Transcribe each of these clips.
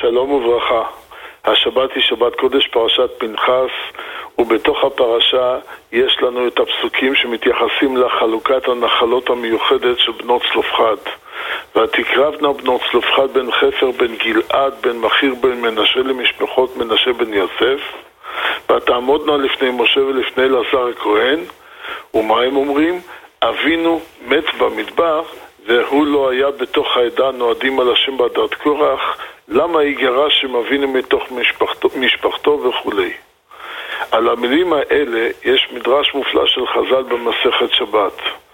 שלום וברכה. השבת היא שבת קודש פרשת פנחס, ובתוך הפרשה יש לנו את הפסוקים שמתייחסים לחלוקת הנחלות המיוחדת של בנות צלופחד. ותקרבנה בנות צלופחד בן חפר בן גלעד בן מחיר בן מנשה למשפחות מנשה בן יוסף, ותעמודנה לפני משה ולפני אלעזר הכהן. ומה הם אומרים? אבינו מת במדבר, והוא לא היה בתוך העדה נועדים על השם בעדת קורח, למה יגרש שם אבינו מתוך משפחתו וכו'. על המילים האלה יש מדרש מופלא של חז"ל במסכת שבת.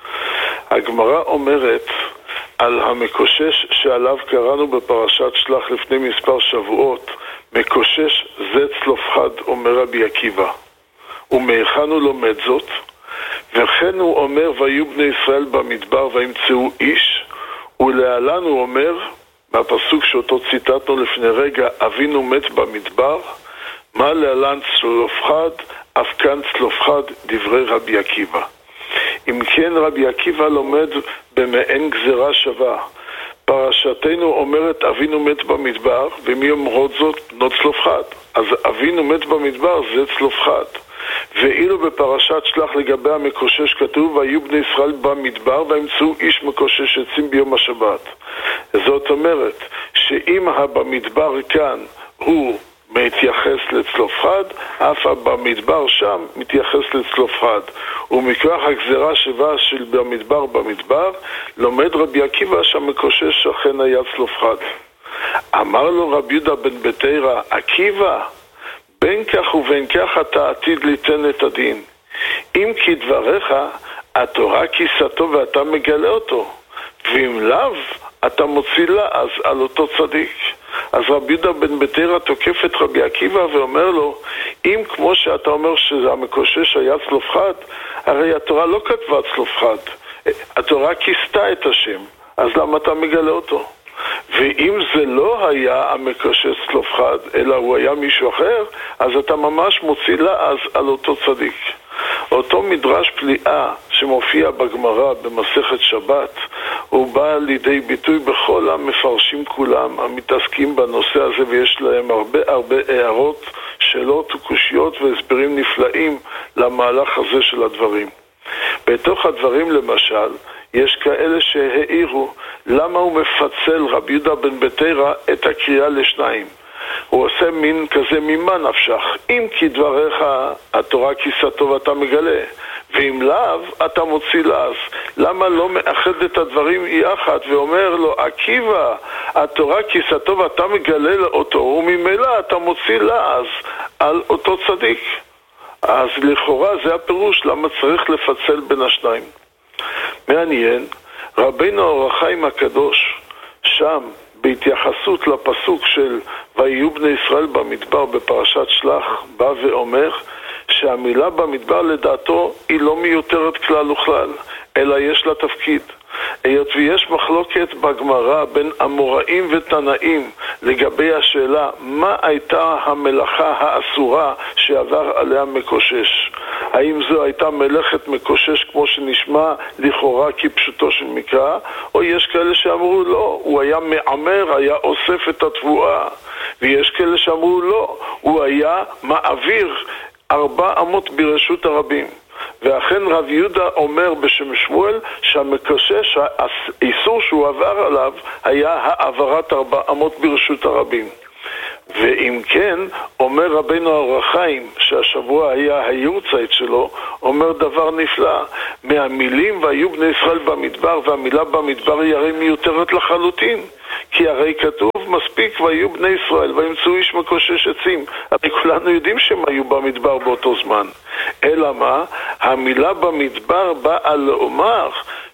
הגמרא אומרת על המקושש שעליו קראנו בפרשת שלח לפני מספר שבועות, מקושש זה צלופחד, אומר רבי עקיבא. ומהיכן הוא לומד זאת? וכן הוא אומר ויהיו בני ישראל במדבר וימצאו איש, ולהלן הוא אומר מהפסוק שאותו ציטטנו לפני רגע, אבינו מת במדבר, מה להלן צלופחד, אף כאן צלופחד, דברי רבי עקיבא. אם כן רבי עקיבא לומד במעין גזרה שווה. פרשתנו אומרת אבינו מת במדבר, ומי אומרות זאת? בנות צלופחד. אז אבינו מת במדבר זה צלופחד. ואילו בפרשת שלח לגבי המקושש כתוב ויהיו בני ישראל במדבר וימצאו איש מקושש עצים ביום השבת. זאת אומרת שאם במדבר כאן הוא מתייחס לצלופחד, אף במדבר שם מתייחס לצלופחד. ומכוח הגזרה שווה של במדבר לומד רבי עקיבא שהמקושש אכן היה צלופחד. אמר לו רבי יהודה בן בתירא, עקיבא, בין כך ובין כך אתה עתיד ליתן את הדין. אם כי דבריך, התורה כיסתו ואתה מגלה אותו, ואם לאו, אתה מוציא לה אז על אותו צדיק. אז רבי יהודה בן בתירא תוקף את רבי עקיבא ואומר לו, אם כמו שאתה אומר שהמקושש היה צלופחד, הרי התורה לא כתבה צלופחד, התורה כיסתה את השם, אז למה אתה מגלה אותו? ואם זה לא היה המקושש צלופחד, אלא הוא היה מישהו אחר, אז אתה ממש מוציא לעז על אותו צדיק. אותו מדרש פליאה שמופיע בגמרא במסכת שבת, הוא בא לידי ביטוי בכל המפרשים כולם, המתעסקים בנושא הזה, ויש להם הרבה הערות, שאלות וקושיות והסברים נפלאים למהלך הזה של הדברים. בתוך הדברים למשל, יש כאלה שהעירו למה הוא מפצל רבי יהודה בן בתירא את הקריאה לשניים. הוא עושה מין כזה ממה נפשך, אם כי דבריך התורה כיסתו ואתה מגלה, ואם לאו אתה מוציא לעז. למה לא מאחד את הדברים יחד ואומר לו עקיבא, התורה כיסתו ואתה מגלה אותו, וממילא אתה מוציא לעז על אותו צדיק. אז לכאורה זה הפירוש למה צריך לפצל בין השניים. מעניין, רבינו אור החיים הקדוש שם בהתייחסות לפסוק של ויהיו בני ישראל במדבר בפרשת שלח בא ואומר שהמילה במדבר לדעתו היא לא מיותרת כלל וכלל, אלא יש לה תפקיד. היות ויש מחלוקת בגמרא בין אמוראים ותנאים לגבי השאלה מה הייתה המלאכה האסורה שעבר עליה מקושש. האם זו הייתה מלאכת מקושש כמו שנשמע לכאורה כפשוטו של מקרא, או יש כאלה שאמרו לא, הוא היה מעמר, היה אוסף את התבואה, ויש כאלה שאמרו לא, הוא היה מעביר 400 ברשות הרבים. ואכן רב יהודה אומר בשם שמואל שהמקושש, האיסור שהוא עבר עליו היה העברת 400 ברשות הרבים. ואם כן, אומר רבינו אור החיים שהשבוע היה היורצייט שלו, אומר דבר נפלא, מהמילים והיו בני ישראל במדבר, והמילה במדבר היא הרי מיותרת לחלוטין, כי הרי כתוב מספיק והיו בני ישראל וימצאו איש מקושש עצים. הרי כולנו יודעים שהם היו במדבר באותו זמן, אלא מה? המילה במדבר באה לומר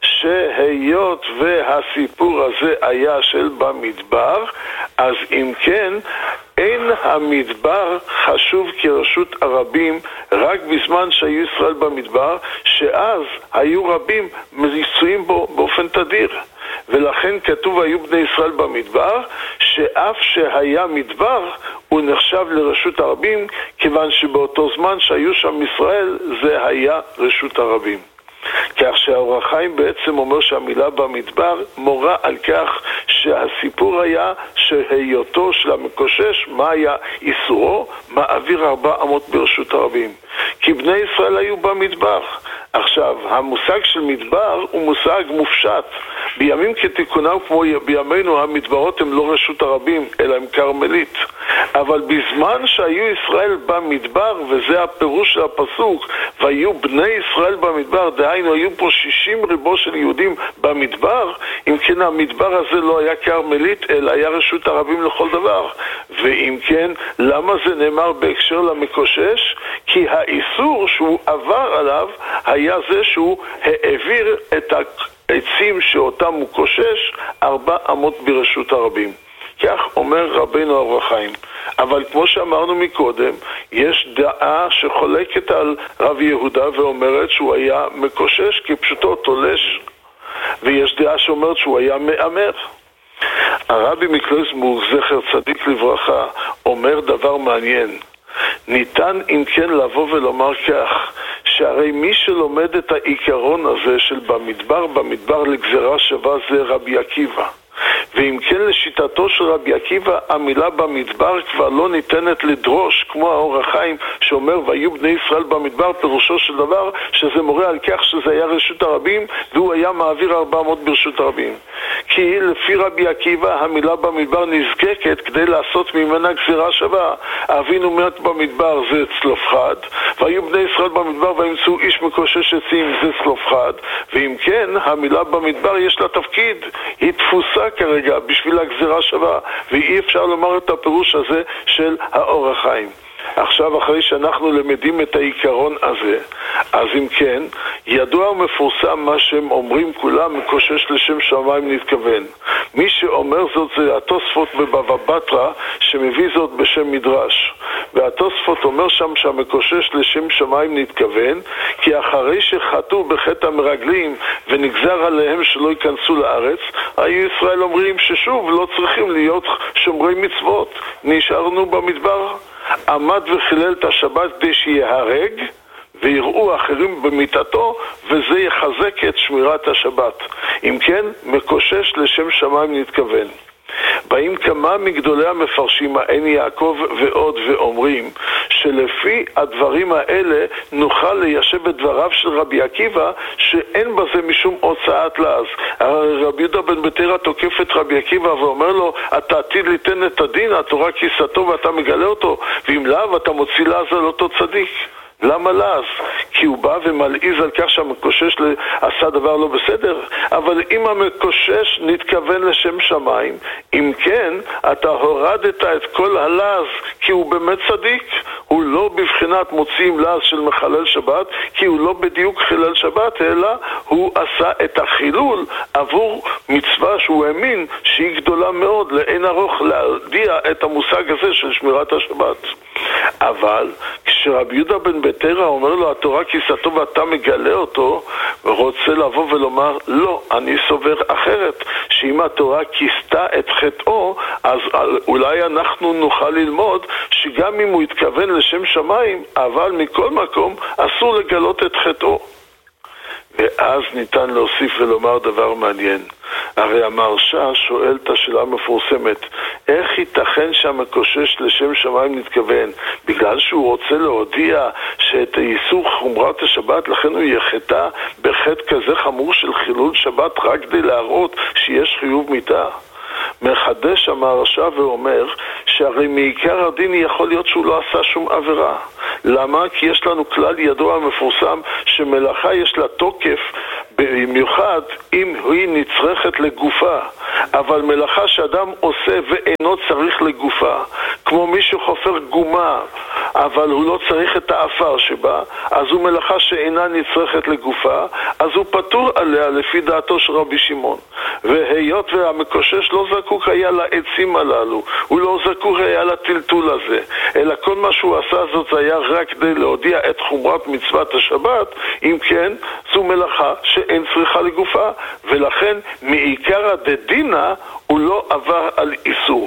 שהיות והסיפור הזה היה של במדבר, אז אם כן אין המדבר חשוב כרשות הרבים רק בזמן שהיו ישראל במדבר, שאז היו רבים מצויים בו באופן תדיר. ולכן כתוב היו בני ישראל במדבר, שאף שהיה מדבר הוא נחשב לרשות הרבים, כיוון שבאותו זמן שהיו שם ישראל זה היה רשות הרבים. כך שהאור החיים בעצם אומר שהמילה במדבר מורה על כך שהסיפור היה שהיותו של המקושש, מה היה איסורו? מעביר 400 ברשות הרבים. כי בני ישראל היו במדבר. עכשיו, המושג של מדבר הוא מושג מופשט. בימים כתיקונם כמו בימינו המדברות הם לא רשות הרבים אלא הם קרמלית. אבל בזמן שהיו ישראל במדבר, וזה הפירוש של הפסוק, והיו בני ישראל במדבר, דהיינו היו פה 60 ריבו של יהודים במדבר, אם כן המדבר הזה לא היה קרמלית אלא היה רשות הרבים לכל דבר. ואם כן, למה זה נאמר בהקשר למקושש? כי האיסור שהוא עבר עליו היה זה שהוא העביר את העצים שאותם הוא קושש 400 ברשות הרבים. כך אומר רבינו האור החיים. אבל כמו שאמרנו מקודם, יש דעה שחולקת על רב יהודה ואומרת שהוא היה מקושש כפשוטו תולש, ויש דעה שאומרת שהוא היה מאמר. הרבי מקלויזבורג זכר צדיק לברכה אומר דבר מעניין. ניתן אם כן לבוא ולומר כך, שהרי מי שלומד את העיקרון הזה של במדבר לגזרה שווה זה רבי עקיבא. ואם כן לשיטתו של רבי עקיבא המילה במדבר כבר לא ניתנת לדרוש כמו האור החיים שאומר והיו בני ישראל במדבר, פירושו של דבר שזה מורה על כך שזה היה רשות הרבים והוא היה מעביר 400 ברשות הרבים. כי לפי רבי עקיבא המילה במדבר נזקקת כדי לעשות ממנה גזירה שווה. אבינו מת במדבר זה צלופחד, והיו בני ישראל במדבר וימצאו איש מקושש עצים זה צלופחד. ואם כן המילה במדבר יש לה תפקיד, היא תפוסה כרגע בשביל הגזירה שווה, ואי אפשר לומר את הפירוש הזה של האור החיים. עכשיו אחרי שאנחנו למדים את העיקרון הזה, אז אם כן ידוע ומפורסם מה שהם אומרים כולם מקושש לשם שמיים נתכוון. מי שאומר זאת זה התוספות בבבא בתרא שמביא זאת בשם מדרש, והתוספות אומר שם שהמקושש לשם שמיים נתכוון כי אחרי שחטאו בחטא המרגלים ונגזר עליהם שלא ייכנסו לארץ, היו ישראל אומרים ששוב לא צריכים להיות שומרי מצוות, נשארנו במדבר. עמד וחילל את השבת כדי שיהרג ויראו אחרים במיטתו, וזה יחזק את שמירת השבת. אם כן, מקושש לשם שמיים נתכוון. באים כמה מגדולי המפרשים העין יעקב ועוד ואומרים שלפי הדברים האלה נוכל ליישב את דבריו של רבי עקיבא שאין בזה משום הוצאת לעז. רבי יהודה בן בתרא תוקף את רבי עקיבא ואומר לו אתה עתיד ליתן את הדין, התורה כיסתו ואתה מגלה אותו, ואם לאו אתה מוציא לעז על אותו צדיק. למה לעז? כי הוא בא ומלעיז על כך שהמקושש עשה דבר לא בסדר. אבל אם המקושש נתכוון לשם שמיים, אם כן, אתה הורדת את כל הלעז כי הוא באמת צדיק. הוא לא בבחינת מוציאים לעז של מחלל שבת, כי הוא לא בדיוק חילל שבת, אלא הוא עשה את החילול עבור מצווה שהוא האמין שהיא גדולה מאוד, לאין ארוך להודיע את המושג הזה של שמירת השבת. אבל כשרבי יהודה בן בתרא אומר לו התורה כיסתו ואתה מגלה אותו, ורוצה לבוא ולומר לא, אני סובר אחרת, שאם התורה כיסתה את חטאו, אז אולי אנחנו נוכל ללמוד שגם אם הוא התכוון לשם שמיים, אבל מכל מקום אסור לגלות את חטאו. ואז ניתן להוסיף ולומר דבר מעניין. הרי המהרש"א שואל את השאלה המפורסמת, איך ייתכן שהמקושש לשם שמיים נתכוון? בגלל שהוא רוצה להודיע שאת איסור חומרת השבת לכן הוא יחטא בחטא כזה חמור של חילול שבת רק כדי להראות שיש חיוב מיתה? מחדש המהרש"א ואומר שהרי מעיקר הדין יכול להיות שהוא לא עשה שום עבירה. למה? כי יש לנו כלל ידוע מפורסם שמלאכה יש לה תוקף במיוחד אם היא נצרכת לגופה, אבל מלאכה שאדם עושה ואינו צריך לגופה, כמו מישהו חופר גומה אבל הוא לא צריך את האפר שבה, אז הוא מלאכה שאינה נצרכת לגופה, אז הוא פטור עליה לפי דעתו של רבי שמעון. והיות והמקושש לא זקוק היה לעצים הללו, הוא לא זקוק היה לטלטול הזה, אלא כל מה שהוא עשה זאת היה רק כדי להודיע את חומרת מצוות השבת, אם כן זו מלאכה שאין צריכה לגופה, ולכן מעיקר הדדינה הוא לא עבר על איסור.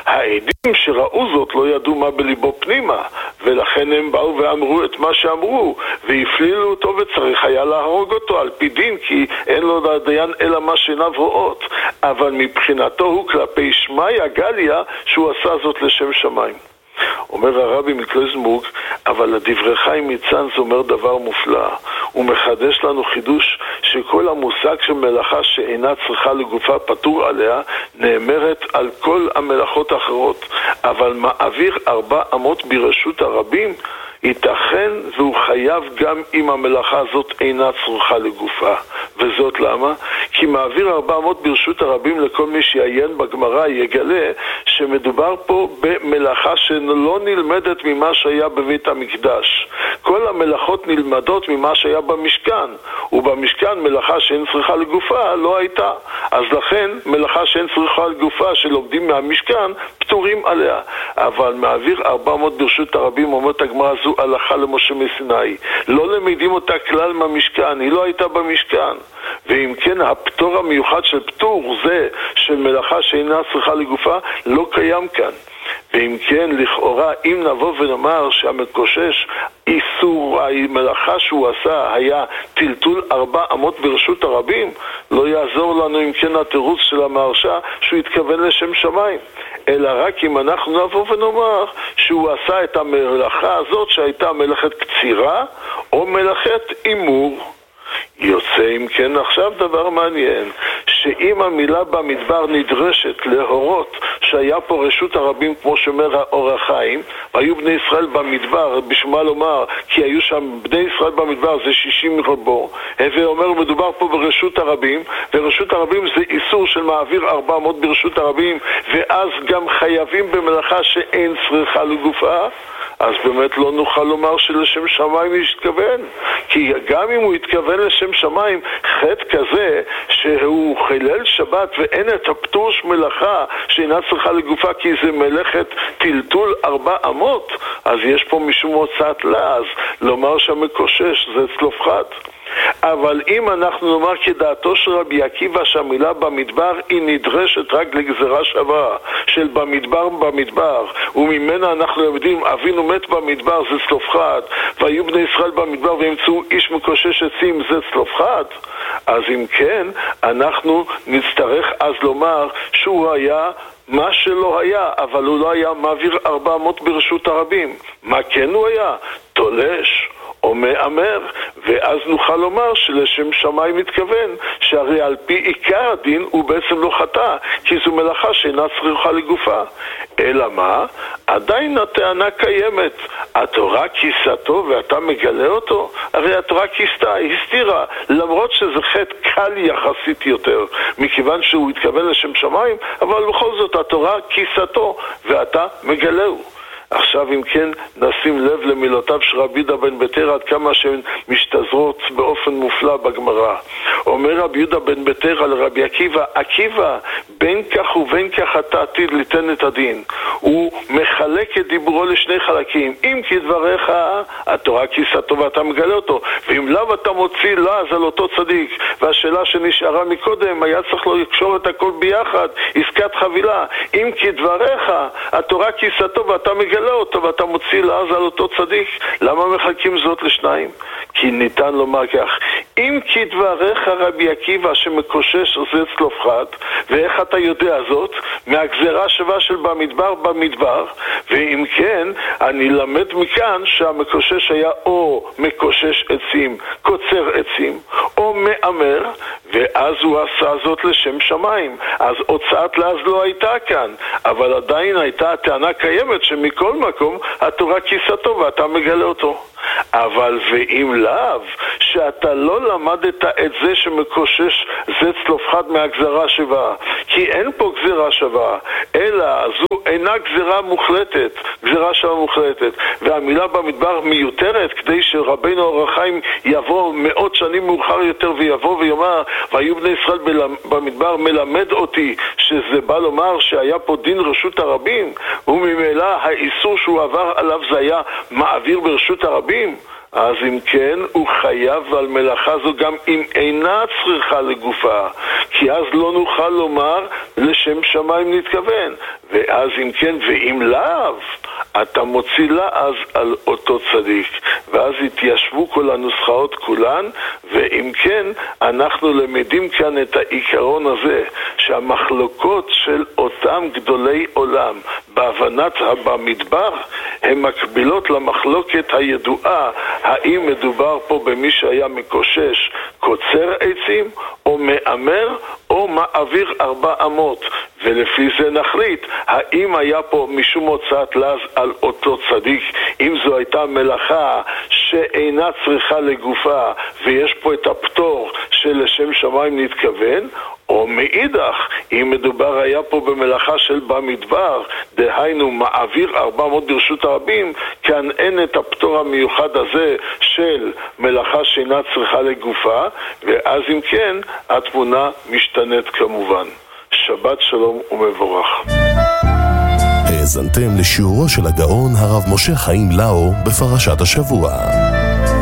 העדים שראו זאת לא ידעו מה בליבו פנימה, ולכן הם באו ואמרו את מה שאמרו, והפלילו אותו וצריך היה להרוג אותו על פי דין, כי אין לו לדיין אלא מה שעיניו רואות. אבל מבחינתו הוא כלפי שמיה גליה שהוא עשה זאת לשם שמיים. אומר הרבי מקלויזנבורג, אבל לדברי חיים מצאנז אומר דבר מופלא. הוא מחדש לנו חידוש שכל המושג של מלאכה שאינה צריכה לגופה פטור עליה, נאמרת על כל המלאכות האחרות. אבל מעביר 400 ברשות הרבים, ייתכן והוא חייב גם אם המלאכה הזאת אינה צריכה לגופה. וזאת למה? כי מעביר 400 ברשות הרבים לכל מי שיעיין בגמרא יגלה שמדובר פה במלאכה שלא נלמדת ממה שהיה בבית המקדש. כל המלאכות נלמדות ממה שהיה במשכן, ובמשכן מלאכה שאין צריכה לגופה לא הייתה. אז לכן מלאכה שאין צריכה לגופה שלומדים מהמשכן פטורים עליה. אבל מעביר 400 ברשות הרבים, אומרת הגמרא, זו הלכה למשה מסיני. לא למדים אותה כלל מהמשכן, היא לא הייתה במשכן. ואם כן, הפטור המיוחד של פטור זה של מלאכה שאינה צריכה לגופה לא קיים כאן. ואם כן, לכאורה, אם נבוא ונאמר שהמקושש איסור המלאכה שהוא עשה היה טלטול 400 ברשות הרבים, לא יעזור לנו אם כן התירוץ של המהרש"א שהוא התכוון לשם שמיים, אלא רק אם אנחנו נבוא ונאמר שהוא עשה את המלאכה הזאת שהייתה מלאכת קצירה או מלאכת אימור. יוצא אם כן עכשיו דבר מעניין, שאם המילה במדבר נדרשת להורות שהיה פה רשות הרבים כמו שאומר האור החיים, והיו בני ישראל במדבר, בשמה לומר כי היו שם בני ישראל במדבר זה 60 רבו, ואומר מדובר פה ברשות הרבים, ורשות הרבים זה איסור של מעביר 400 ברשות הרבים, ואז גם חייבים במלאכה שאין צריכה לגופה, אז באמת לא נוכל לומר שלשם שמיים יתכוון, כי גם אם הוא יתכוון לשם שמיים, חטא כזה שהוא חילל שבת ואין את הפטור של מלאכה שאינה צריכה לגופה כי זה מלאכת טלטול 400, אז יש פה משום הוצאת לעז לומר שהמקושש זה צלופחד. אבל אם אנחנו נאמר כדעתו של רבי עקיבא שהמילה במדבר היא נדרשת רק לגזרה שווה של במדבר וממנה אנחנו יודעים אבינו מת במדבר זה צלופחד, והיו בני ישראל במדבר וימצאו איש מקושש עצים זה צלופחד, אז אם כן אנחנו נצטרך אז לומר שהוא היה מה שלא היה, אבל הוא לא היה מעביר 400 ברשות הרבים. מה כן הוא היה? תולש או מאמר, ואז נוכל לומר שלשם שמיים מתכוון, שהרי על פי עיקר הדין הוא בעצם לא חטא, כי זו מלאכה שאינה צריכה לגופה. אלא מה? עדיין הטענה קיימת. התורה כיסתו ואתה מגלה אותו? הרי התורה כיסתה, הסתירה, למרות שזה חטא קל יחסית יותר, מכיוון שהוא התכוון לשם שמיים, אבל בכל זאת התורה כיסתו ואתה מגלהו. עכשיו אם כן נשים לב למילותיו של רבי יהודה בן בתר עד כמה שהן משתזרות באופן מופלא בגמרא. אומר רבי יהודה בן בתר על רבי עקיבא, עקיבא בין כך ובין כך אתה עתיד ליתן את הדין. הוא מחלק את דיבורו לשני חלקים. אם כדבריך התורה כיסתו ואתה מגלה אותו, ואם לאו אתה מוציא לעז על אותו צדיק. והשאלה שנשארה מקודם היה צריך לו לקשור את הכל ביחד, עסקת חבילה. אם כדבריך התורה כיסתו ואתה מגלה אותו ואתה מוציא לעז על אותו צדיק, למה מחלקים זאת לשניים? כי ניתן לומר כך, אם כדבריך רבי עקיבא שמקושש זה צלופחד, ואיך אתה יודע זאת? מהגזרה שווה של במדבר, ואם כן אני למד מכאן שהמקושש היה או מקושש עצים, קוצר עצים, או מאמר, ואז הוא עשה זאת לשם שמיים. אז הוצאת לעז לא הייתה כאן, אבל עדיין הייתה הטענה קיימת שמכל מקום התורה כיסתו ואתה מגלה אותו. אבל ואם לאו, שאתה לא למדת את זה שמקושש זה צלופחד מהגזרה שווה, כי אין פה גזרה שווה, אלא זו אינה גזרה מוחלטת, גזרה שווה מוחלטת, והמילה במדבר מיותרת כדי שרבינו אור החיים יבוא מאות שנים מאוחר יותר ויבוא ויאמר והיו בני ישראל במדבר מלמד אותי, שזה בא לומר שהיה פה דין רשות הרבים, וממילא האיסור שהוא עבר עליו זה היה מעביר ברשות הרבים. אז אם כן, הוא חייב על מלאכה זו גם אם אינה צריכה לגופה, כי אז לא נוכל לומר לשם שמיים נתכוון. ואז אם כן, ואם לאו, אתה מוציא לה אז על אותו צדיק. ואז התיישבו כל הנוסחאות כולן, ואם כן, אנחנו למדים כאן את העיקרון הזה, שהמחלוקות של אותם גדולי עולם בהבנת במדבר, הן מקבילות למחלוקת הידועה, האם מדובר פה במי שהיה מקושש קוצר עצים, או מאמר, או מעביר 400, ולפי זה נחליט, האם היה פה משום הוצאת לז על אותו צדיק, אם זו הייתה מלאכה שאינה צריכה לגופה, ויש פה את הפטור של לשם שמיים נתכוון, או מאידך, אם מדובר היה פה במלאכה של במדבר, דהיינו מעביר 400 ברשות הרבים, כאן אין את הפטור המיוחד הזה של מלאכה שאינה צריכה לגופה, ואז אם כן, התמונה משתנית כמובן. שבת שלום ומבורך. האזנתם לשיעורו של הגאון הרב משה חיים לאו בפרשת השבוע.